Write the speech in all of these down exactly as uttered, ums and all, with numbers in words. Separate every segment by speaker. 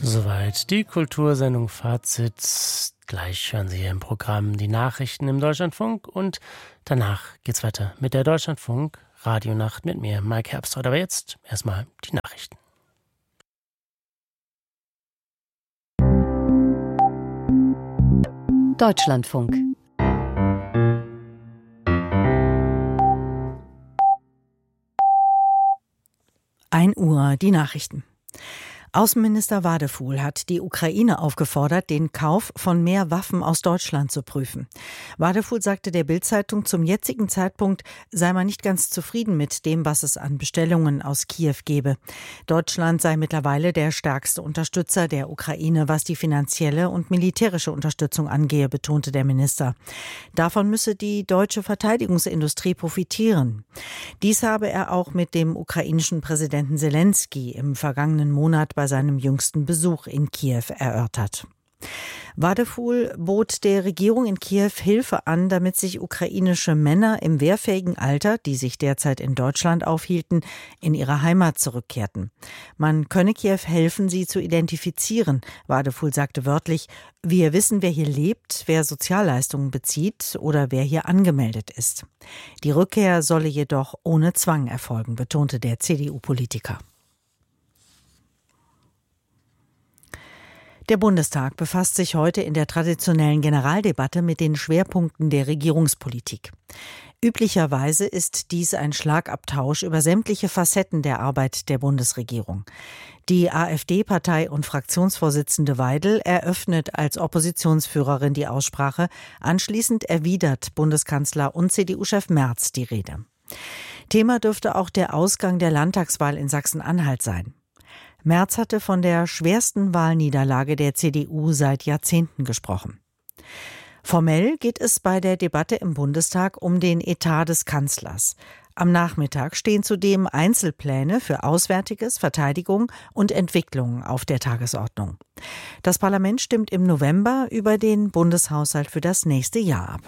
Speaker 1: Soweit die Kultursendung Fazit. Gleich hören Sie hier im Programm die Nachrichten im Deutschlandfunk und danach geht's weiter mit der Deutschlandfunk Radionacht mit mir, Mike Herbstreit. Aber jetzt erstmal die Nachrichten.
Speaker 2: Deutschlandfunk. ein Uhr, die Nachrichten. Außenminister Wadefuhl hat die Ukraine aufgefordert, den Kauf von mehr Waffen aus Deutschland zu prüfen. Wadefuhl sagte der Bild-Zeitung, zum jetzigen Zeitpunkt sei man nicht ganz zufrieden mit dem, was es an Bestellungen aus Kiew gebe. Deutschland sei mittlerweile der stärkste Unterstützer der Ukraine, was die finanzielle und militärische Unterstützung angehe, betonte der Minister. Davon müsse die deutsche Verteidigungsindustrie profitieren. Dies habe er auch mit dem ukrainischen Präsidenten Selenskyj im vergangenen Monat bei seinem jüngsten Besuch in Kiew erörtert. Wadefuhl bot der Regierung in Kiew Hilfe an, damit sich ukrainische Männer im wehrfähigen Alter, die sich derzeit in Deutschland aufhielten, in ihre Heimat zurückkehrten. Man könne Kiew helfen, sie zu identifizieren. Wadefuhl sagte wörtlich: Wir wissen, wer hier lebt, wer Sozialleistungen bezieht oder wer hier angemeldet ist. Die Rückkehr solle jedoch ohne Zwang erfolgen, betonte der C D U-Politiker. Der Bundestag befasst sich heute in der traditionellen Generaldebatte mit den Schwerpunkten der Regierungspolitik. Üblicherweise ist dies ein Schlagabtausch über sämtliche Facetten der Arbeit der Bundesregierung. Die AfD-Partei- und Fraktionsvorsitzende Weidel eröffnet als Oppositionsführerin die Aussprache. Anschließend erwidert Bundeskanzler und C D U-Chef Merz die Rede. Thema dürfte auch der Ausgang der Landtagswahl in Sachsen-Anhalt sein. Merz hatte von der schwersten Wahlniederlage der C D U seit Jahrzehnten gesprochen. Formell geht es bei der Debatte im Bundestag um den Etat des Kanzlers. Am Nachmittag stehen zudem Einzelpläne für Auswärtiges, Verteidigung und Entwicklung auf der Tagesordnung. Das Parlament stimmt im November über den Bundeshaushalt für das nächste Jahr ab.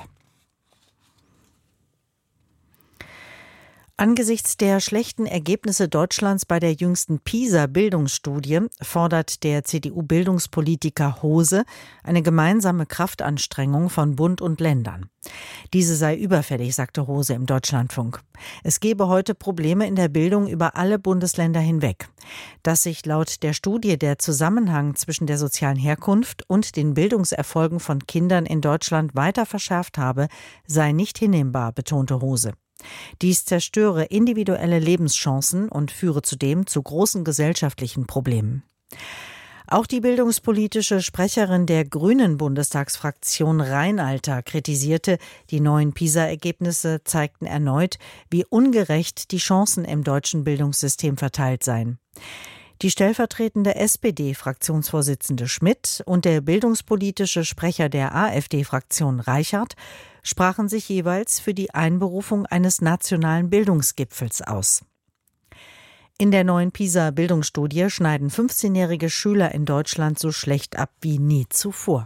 Speaker 2: Angesichts der schlechten Ergebnisse Deutschlands bei der jüngsten PISA-Bildungsstudie fordert der C D U-Bildungspolitiker Hose eine gemeinsame Kraftanstrengung von Bund und Ländern. Diese sei überfällig, sagte Hose im Deutschlandfunk. Es gebe heute Probleme in der Bildung über alle Bundesländer hinweg. Dass sich laut der Studie der Zusammenhang zwischen der sozialen Herkunft und den Bildungserfolgen von Kindern in Deutschland weiter verschärft habe, sei nicht hinnehmbar, betonte Hose. Dies zerstöre individuelle Lebenschancen und führe zudem zu großen gesellschaftlichen Problemen. Auch die bildungspolitische Sprecherin der Grünen Bundestagsfraktion Reinalter kritisierte, die neuen PISA-Ergebnisse zeigten erneut, wie ungerecht die Chancen im deutschen Bildungssystem verteilt seien. Die stellvertretende S P D-Fraktionsvorsitzende Schmidt und der bildungspolitische Sprecher der AfD-Fraktion Reichert sprachen sich jeweils für die Einberufung eines nationalen Bildungsgipfels aus. In der neuen PISA-Bildungsstudie schneiden fünfzehnjährige Schüler in Deutschland so schlecht ab wie nie zuvor.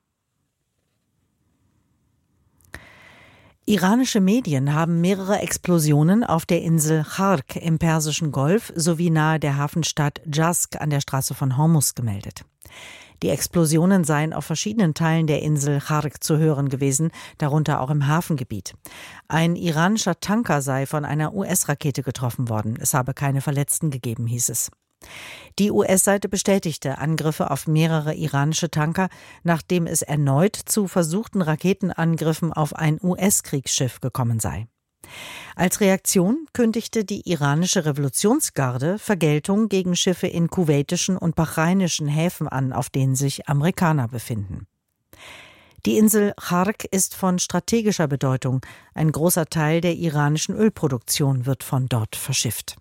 Speaker 2: Iranische Medien haben mehrere Explosionen auf der Insel Chark im Persischen Golf sowie nahe der Hafenstadt Jask an der Straße von Hormuz gemeldet. Die Explosionen seien auf verschiedenen Teilen der Insel Chark zu hören gewesen, darunter auch im Hafengebiet. Ein iranischer Tanker sei von einer U S-Rakete getroffen worden. Es habe keine Verletzten gegeben, hieß es. Die U S-Seite bestätigte Angriffe auf mehrere iranische Tanker, nachdem es erneut zu versuchten Raketenangriffen auf ein U S-Kriegsschiff gekommen sei. Als Reaktion kündigte die iranische Revolutionsgarde Vergeltung gegen Schiffe in kuwaitischen und bahrainischen Häfen an, auf denen sich Amerikaner befinden. Die Insel Chark ist von strategischer Bedeutung. Ein großer Teil der iranischen Ölproduktion wird von dort verschifft.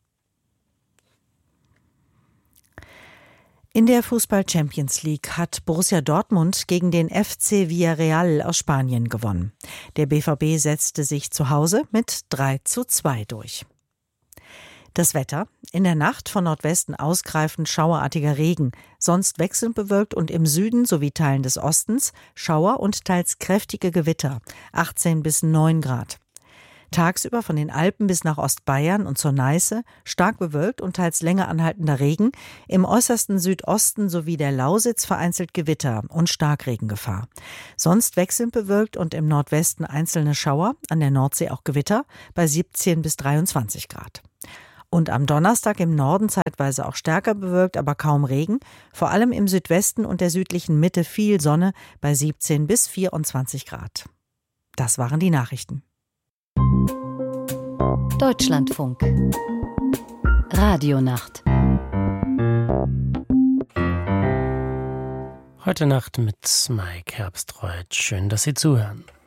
Speaker 2: In der Fußball-Champions League hat Borussia Dortmund gegen den F C Villarreal aus Spanien gewonnen. Der B V B setzte sich zu Hause mit drei zu zwei durch. Das Wetter: In der Nacht von Nordwesten ausgreifend schauerartiger Regen, sonst wechselnd bewölkt und im Süden sowie Teilen des Ostens Schauer und teils kräftige Gewitter, achtzehn bis neun Grad. Tagsüber von den Alpen bis nach Ostbayern und zur Neiße stark bewölkt und teils länger anhaltender Regen. Im äußersten Südosten sowie der Lausitz vereinzelt Gewitter und Starkregengefahr. Sonst wechselnd bewölkt und im Nordwesten einzelne Schauer, an der Nordsee auch Gewitter, bei siebzehn bis dreiundzwanzig Grad. Und am Donnerstag im Norden zeitweise auch stärker bewölkt, aber kaum Regen. Vor allem im Südwesten und der südlichen Mitte viel Sonne bei siebzehn bis vierundzwanzig Grad. Das waren die Nachrichten.
Speaker 3: Deutschlandfunk. Radionacht.
Speaker 1: Heute Nacht mit Mike Herbstreuth. Schön, dass Sie zuhören.